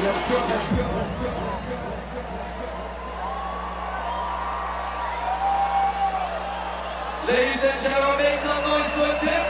Ladies and gentlemen, make some noise for Tim.